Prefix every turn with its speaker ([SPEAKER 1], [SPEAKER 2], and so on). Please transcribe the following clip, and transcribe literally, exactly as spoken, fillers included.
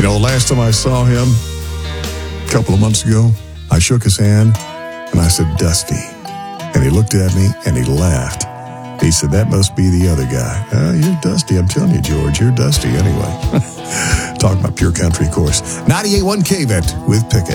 [SPEAKER 1] know, last time I saw him, a couple of months ago, I shook his hand and I said, Dusty. And he looked at me and he laughed. He said, that must be the other guy. Uh, you're Dusty. I'm telling you, George, you're Dusty anyway. Talking about Pure Country, of course. ninety-eight point one K V E T with Pickett.